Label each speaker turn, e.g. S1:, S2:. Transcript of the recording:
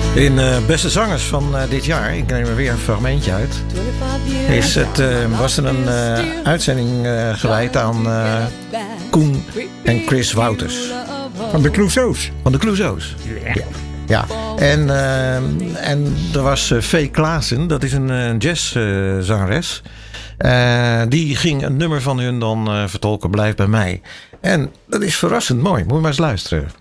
S1: In Beste Zangers van dit jaar, ik neem er weer een fragmentje uit, was er een uitzending gewijd aan Koen en Chris Wouters.
S2: Van de Clouseaus.
S1: Van de Clouseaus. Ja. En er was Vee Klaassen, dat is een jazzzangeres. Die ging een nummer van hun dan vertolken, Blijf bij mij. En dat is verrassend mooi, moet je maar eens luisteren.